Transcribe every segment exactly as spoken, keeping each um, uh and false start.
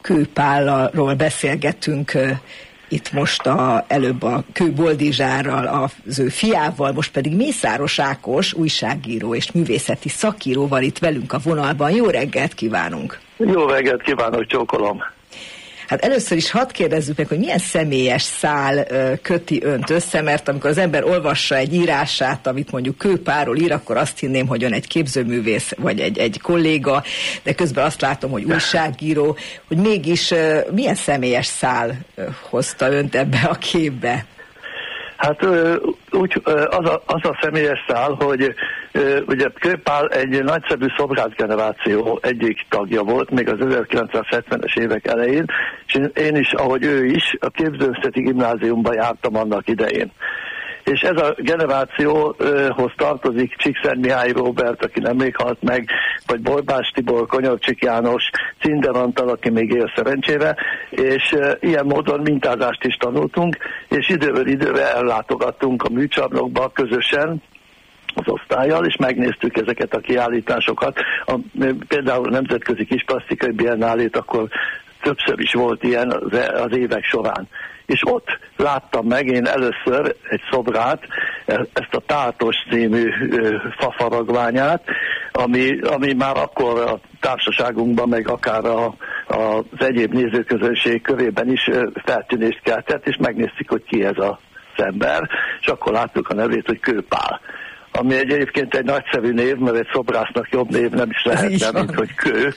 Kőpálról beszélgetünk itt most a, előbb a Kő Boldizsárral, az ő fiával, most pedig Mészáros Ákos újságíró és művészeti szakíró van itt velünk a vonalban. Jó reggelt kívánunk! Jó reggelt kívánok, csókolom! Hát először is hadd kérdezzük meg, hogy milyen személyes szál ö, köti önt össze, mert amikor az ember olvassa egy írását, amit mondjuk Kőpálról ír, akkor azt hinném, hogy ön egy képzőművész, vagy egy, egy kolléga, de közben azt látom, hogy újságíró, hogy mégis ö, milyen személyes szál ö, hozta önt ebbe a képbe? Hát úgy, az, a, az a személyes szál, hogy ugye Kőpál egy nagyszerű szobrászgeneráció egyik tagja volt, még az ezerkilencszázhetvenes évek elején, és én is, ahogy ő is, a Képzőművészeti Gimnáziumban jártam annak idején. És ez a generációhoz tartozik Csíkszentmihalyi Róbert, aki nem még halt meg, vagy Borbás Tibor, Konyorcsik János, Cinder Antal, aki még él szerencsére, és e, ilyen módon mintázást is tanultunk, és időről időre ellátogattunk a műcsarnokba közösen, az osztállyal, és megnéztük ezeket a kiállításokat. A, például a Nemzetközi Kisplasztikai Biennálét akkor többször is volt ilyen az, az évek során. És ott láttam meg én először egy szobrát, ezt a Tátos című fafaragványát, ami, ami már akkor a társaságunkban, meg akár a, a, az egyéb nézőközönség körében is feltűnést keltett, és megnéztük, hogy ki ez az ember, és akkor láttuk a nevét, hogy Kőpál. Ami egyébként egy nagyszerű név, mert egy szobrásznak jobb név nem is lehetne, mint hogy Kő.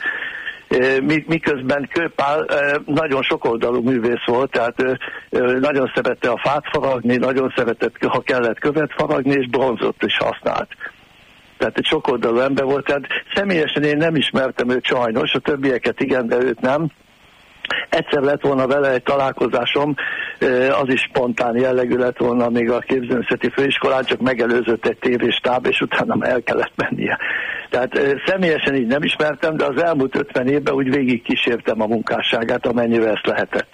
Miközben Kőpál nagyon sokoldalú művész volt, tehát nagyon szerette a fát faragni, nagyon szeretett, ha kellett, követ faragni, és bronzot is használt. Tehát egy sokoldalú ember volt, tehát személyesen én nem ismertem őt sajnos, a többieket igen, de őt nem. Egyszer lett volna vele egy találkozásom, az is spontán jellegű lett volna még a Képzőművészeti Főiskolán, csak megelőzött egy tévéstáb, és utána el kellett mennie. Tehát személyesen így nem ismertem, de az elmúlt ötven évben úgy végig kísértem a munkásságát, amennyire ezt lehetett.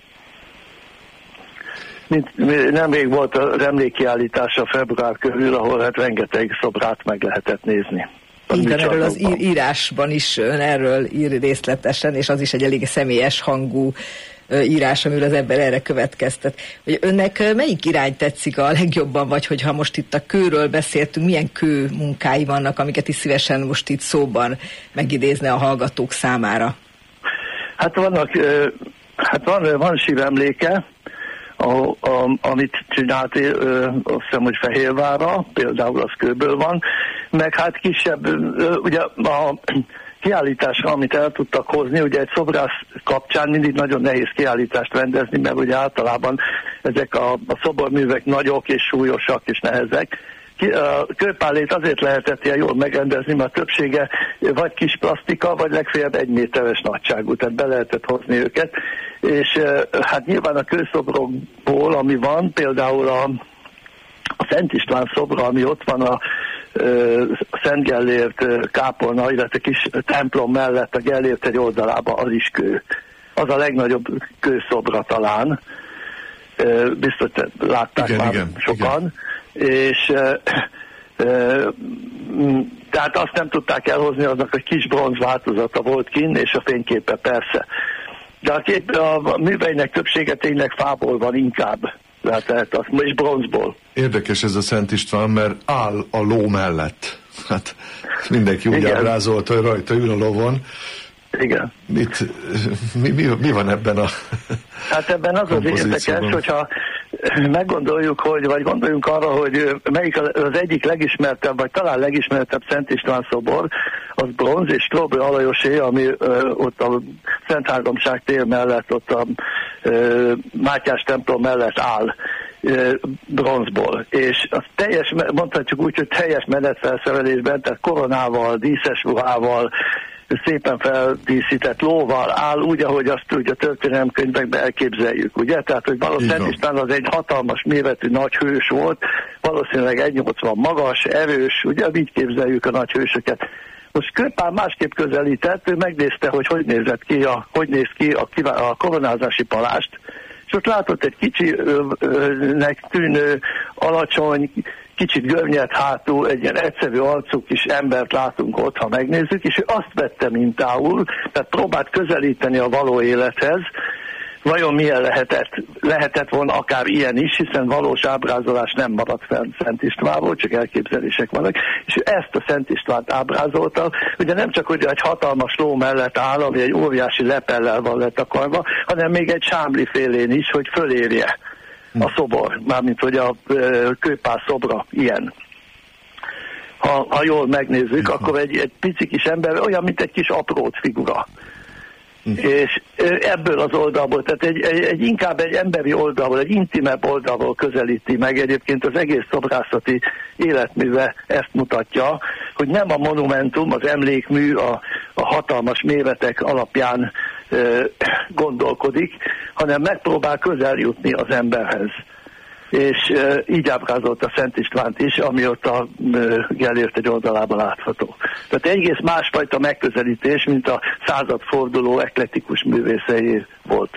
Mint, nemrég volt az emlékkiállítása február körül, ahol hát rengeteg szobrát meg lehetett nézni. Így van, erről az ír, írásban is ön erről ír részletesen, és az is egy elég személyes hangú írás, amiről az ember erre következtet. Hogy önnek melyik irány tetszik a legjobban, vagy hogyha most itt a kőről beszéltünk, milyen kő munkái vannak, amiket is szívesen most itt szóban megidézne a hallgatók számára? Hát vannak, hát van, van sívemléke, A, a, amit csinált, ö, azt hiszem, hogy Fehérvárra, például az kőből van, meg hát kisebb, ö, ugye a kiállításra, amit el tudtak hozni, ugye egy szobrász kapcsán mindig nagyon nehéz kiállítást rendezni, mert ugye általában ezek a, a szoborművek nagyok és súlyosak és nehezek. A Kőpálét azért lehetett ilyen jól megrendezni, mert a többsége vagy kis plasztika, vagy legfeljebb egy méteres nagyságú, tehát be lehetett hozni őket. És hát nyilván a kőszobrokból, ami van, például a, a Szent István szobra, ami ott van a, a Szent Gellért kápolna, illetve kis templom mellett a Gellért egy oldalában, az is kő. Az a legnagyobb kőszobra talán. Biztos látták igen, már igen, sokan. Igen. És e, e, tehát azt nem tudták elhozni, aznak a kis bronz változata volt kinn, és a fényképe persze. De a, kép, a műveinek többsége tényleg fából van inkább, tehát az, és bronzból. Érdekes ez a Szent István, mert áll a ló mellett. Hát mindenki úgy Igen. ábrázolta, hogy rajta ül a lovon. Igen. Mit, mi, mi, mi van ebben a Hát ebben az az érdekes, hogyha meggondoljuk, hogy, vagy gondoljunk arra, hogy melyik az egyik legismertebb, vagy talán legismertebb Szent István szobor, az bronz, és Stróbő Alajosé, ami ö, ott a Szent Háromság tér mellett, ott a ö, Mátyás templom mellett áll ö, bronzból. És az teljes, mondhatjuk úgy, hogy teljes menetfelszerelésben, tehát koronával, díszes ruhával, szépen feldíszített lóval áll, úgy, ahogy azt úgy a történelemkönyvekben elképzeljük, ugye? Tehát, hogy valószínűleg István az egy hatalmas méretű nagy hős volt, valószínűleg egy nyolcvan magas, erős, ugye? Így képzeljük a nagy hősöket. Most Kőpál másképp közelített, ő megnézte, hogy hogy nézett ki a, hogy néz ki a, a koronázási palást, és ott látott egy kicsinek tűnő, alacsony, kicsit görnyed hátú, egy ilyen egyszerű arcú kis embert látunk ott, ha megnézzük, és ő azt vette mintául, tehát próbált közelíteni a való élethez. Vajon milyen lehetett? Lehetett volna akár ilyen is, hiszen valós ábrázolás nem maradt fenn Szent Istvánból, csak elképzelések vannak, és ő ezt a Szent Istvánt ábrázolta, ugye nem csak hogy egy hatalmas ló mellett áll, ami egy óriási lepellel van letakarva, hanem még egy sámli félén is, hogy fölérje a szobor, mármint hogy a Kőpál szobra ilyen. Ha, ha jól megnézzük, akkor egy, egy pici kis ember olyan, mint egy kis aprót figura. És ebből az oldalból, tehát egy, egy, egy inkább egy emberi oldalból, egy intimebb oldalból közelíti meg, egyébként az egész szobrászati életműve ezt mutatja, hogy nem a monumentum, az emlékmű a, a hatalmas méretek alapján e, gondolkodik, hanem megpróbál közel jutni az emberhez. És e, így ábrázolta Szent Istvánt is, ami ott a e, Gellért egy oldalában látható. Tehát egész másfajta megközelítés, mint a századforduló eklektikus művészei volt.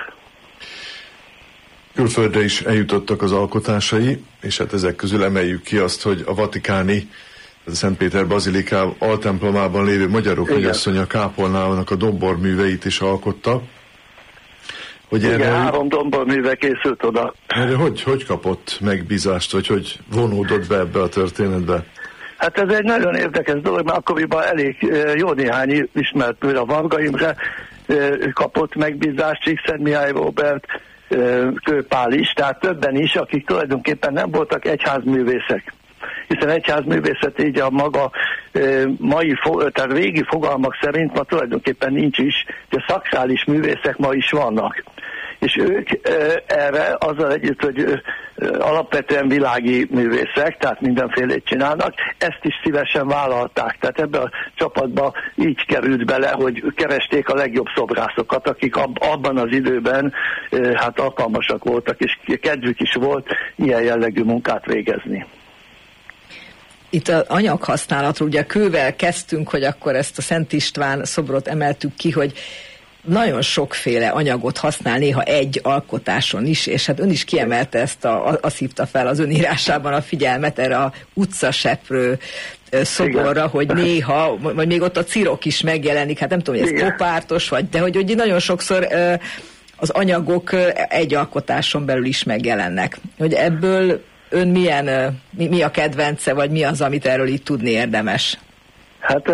Külföldre is eljutottak az alkotásai, és hát ezek közül emeljük ki azt, hogy a vatikáni, a Szentpéter Baziliká altemplomában lévő Magyarok Nagyasszonya kápolnának a domborműveit is alkotta. Hogy Igen, erre, három domborműve készült oda. Erre hogy, hogy kapott megbízást, vagy hogy vonódott be ebbe a történetbe? Hát ez egy nagyon érdekes dolog, mert akkoriban elég jó néhány ismert műre, a Varga Imre kapott megbízást, Csíkszent Mihály Róbert, Kőpál is, tehát többen is, akik tulajdonképpen nem voltak egyházművészek. Hiszen egyházművészet így a maga mai, tehát régi fogalmak szerint ma tulajdonképpen nincs is, de szakrális művészek ma is vannak. És ők erre azzal együtt, hogy alapvetően világi művészek, tehát mindenfélét csinálnak, ezt is szívesen vállalták. Tehát ebbe a csapatba így került bele, hogy keresték a legjobb szobrászokat, akik abban az időben hát alkalmasak voltak, és kedvük is volt ilyen jellegű munkát végezni. Itt az anyaghasználatról, ugye kővel kezdtünk, hogy akkor ezt a Szent István szobrot emeltük ki, hogy nagyon sokféle anyagot használ, néha egy alkotáson is, és hát ön is kiemelte ezt, a, azt hívta fel az önírásában a figyelmet erre a utcaseprő szoborra, igen, hogy néha, vagy még ott a cirok is megjelenik, hát nem tudom, hogy ez igen, kopártos vagy, de hogy, hogy nagyon sokszor az anyagok egy alkotáson belül is megjelennek. Hogy ebből ön milyen, mi, mi a kedvence, vagy mi az, amit erről így tudni érdemes? Hát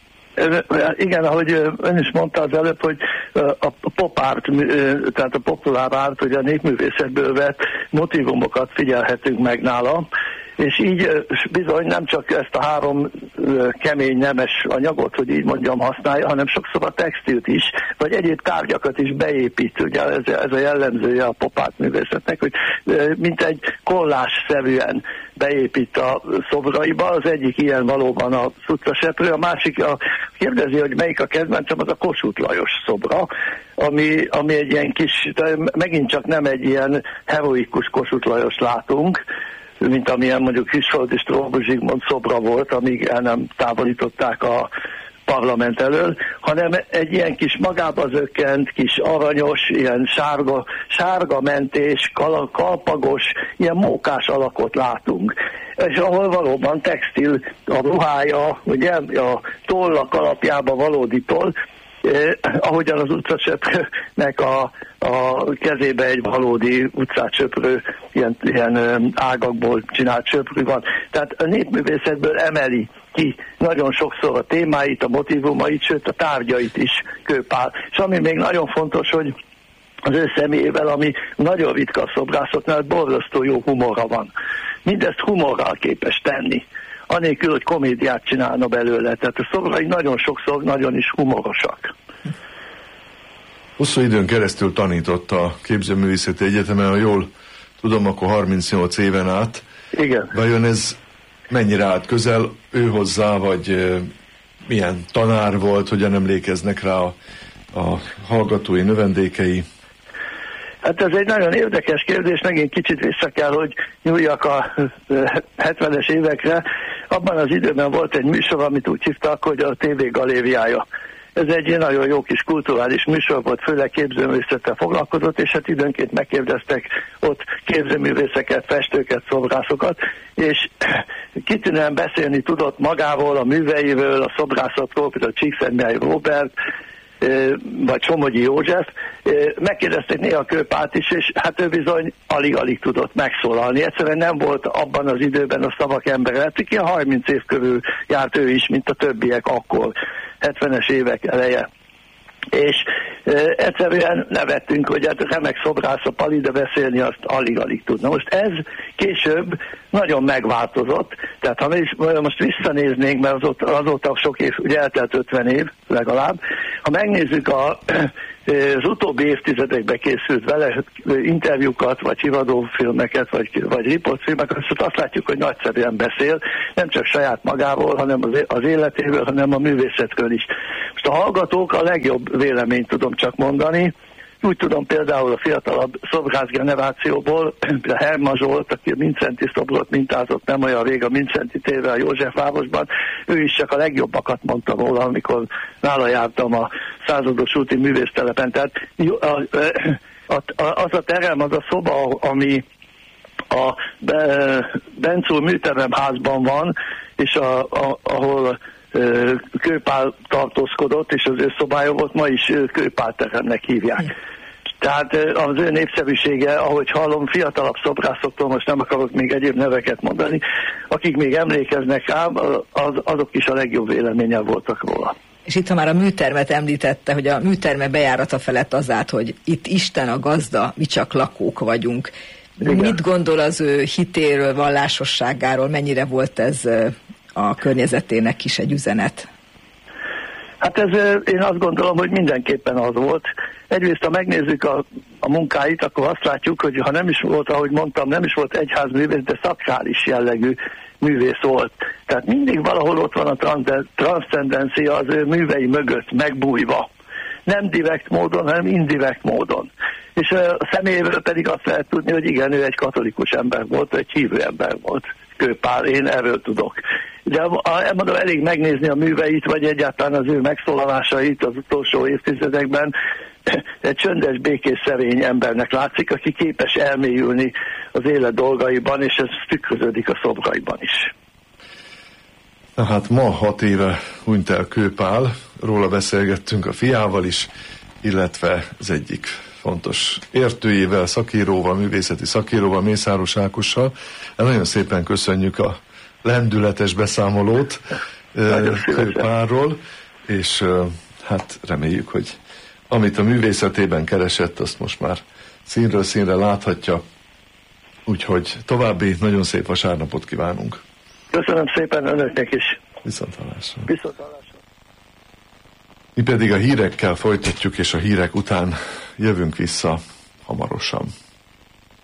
igen, ahogy ön is mondta az előbb, hogy a pop art, tehát a populár art, hogy a népművészetből vett motivumokat figyelhetünk meg nála, és így bizony nem csak ezt a három kemény, nemes anyagot, hogy így mondjam, használja, hanem sokszor a textilt is, vagy egyéb tárgyakat is beépít. Ugye ez, ez a jellemzője a pop art művészetnek, hogy mint egy kollásszerűen beépít a szobraiba. Az egyik ilyen valóban a utcaseprő, a másik a, kérdezi, hogy melyik a kedvencem, az a Kossuth Lajos szobra, ami, ami egy ilyen kis, megint csak nem egy ilyen heroikus Kossuth Lajos látunk, mint amilyen mondjuk Kisfoldi Stróbó Zsigmond szobra volt, amíg el nem távolították a parlament elől, hanem egy ilyen kis magába zökkent, kis aranyos, ilyen sárga, sárga mentés, kal- kalpagos, ilyen mókás alakot látunk. És ahol valóban textil a ruhája, ugye a tollak alapjában valódi toll, Eh, ahogyan az utcaseprőnek a, a kezébe egy valódi utcát ilyen, ilyen ágakból csinált söprű van. Tehát a népművészetből emeli ki nagyon sokszor a témáit, a motivumait, sőt a tárgyait is Kőpál. És ami még nagyon fontos, hogy az ő személyével, ami nagyon ritka a szobrászoknál, borzasztó jó humora van. Mindezt humorral képes tenni, anélkül, hogy komédiát csinálna belőle. Tehát a szobrai nagyon sokszor nagyon is humorosak. Hosszú időn keresztül tanított a Képzőművészeti Egyetemen, ha jól tudom, akkor harmincnyolc éven át. Igen. Vajon ez mennyire állt közel ő hozzá, vagy e, milyen tanár volt, hogyan emlékeznek rá a, a hallgatói, növendékei? Hát ez egy nagyon érdekes kérdés, megint kicsit vissza kell, hogy nyúljak a hetvenes évekre. Abban az időben volt egy műsor, amit úgy hívtak, hogy a té vé galériája. Ez egy nagyon jó kis kulturális műsor volt, főleg képzőművészettel foglalkozott, és hát időnként megkérdeztek ott képzőművészeket, festőket, szobrászokat, és kitűnően beszélni tudott magáról, a műveiről, a szobrászatról, például Csíkszentmihalyi Róbert, vagy Somogyi József, megkérdezték néha Kőpált is, és hát ő bizony alig-alig tudott megszólalni. Egyszerűen nem volt abban az időben a szavak embere. Ilyen harminc év körül járt ő is, mint a többiek akkor, hetvenes évek eleje. És e, egyszerűen nevettünk, hogy hát remek szobrász a Pali, de beszélni azt alig-alig tudna. Most ez később nagyon megváltozott, tehát ha mi is most visszanéznénk, mert azóta, azóta sok év, ugye eltelt ötven év legalább, ha megnézzük a, az utóbbi évtizedekben készült vele interjúkat, vagy hivadófilmeket, vagy, vagy riportfilmeket, azt látjuk, hogy nagyszerűen beszél, nem csak saját magáról, hanem az, az életéről, hanem a művészetről is. Most a hallgatók a legjobb véleményt tudom csak mondani. Úgy tudom például a fiatalabb szobrász generációból, a Herma Zsolt, aki a Mindszenty szobrot mintázott nem olyan rég a Mindszenty térre a Józsefvárosban, ő is csak a legjobbakat mondta róla, amikor nála jártam a százados úti művésztelepen. Tehát az a terem, az a szoba, ami a Bencúr műteremházban van, és a, a, ahol Kőpál tartózkodott, és az ő szobája volt, ma is Kőpál teremnek hívják. Tehát az ő népszerűsége, ahogy hallom, fiatalabb szobrászoktól, most nem akarok még egyéb neveket mondani, akik még emlékeznek rám, az, azok is a legjobb véleménye voltak róla. És itt, ha már a műtermet említette, hogy a műterme bejárata felett az át, hogy itt Isten a gazda, mi csak lakók vagyunk. Igen. Mit gondol az ő hitéről, vallásosságáról, mennyire volt ez a környezetének is egy üzenet? Hát ez, én azt gondolom, hogy mindenképpen az volt. Egyrészt, ha megnézzük a, a munkáit, akkor azt látjuk, hogy ha nem is volt, ahogy mondtam, nem is volt egyházművész, de szakrális jellegű művész volt. Tehát mindig valahol ott van a transzcendencia az ő művei mögött megbújva. Nem direkt módon, hanem indirekt módon. És a személyéről pedig azt lehet tudni, hogy igen, ő egy katolikus ember volt, egy hívő ember volt. Kőpál, én erről tudok. De mondom, elég megnézni a műveit, vagy egyáltalán az ő megszólalásait az utolsó évtizedekben, egy csöndes, békés, szerény embernek látszik, aki képes elmélyülni az élet dolgaiban, és ez tükröződik a szobraiban is. Na hát ma hat éve hunyt el Kőpál, róla beszélgettünk a fiával is, illetve az egyik fontos értőjével, szakíróval, művészeti szakíróval, Mészáros Ákossal. Nagyon szépen köszönjük a lendületes beszámolót Kőpálról, és hát reméljük, hogy amit a művészetében keresett, azt most már színről színre láthatja. Úgyhogy további nagyon szép vasárnapot kívánunk. Köszönöm szépen önöknek is. Viszonthallásra. Viszonthallásra. Mi pedig a hírekkel folytatjuk, és a hírek után jövünk vissza hamarosan.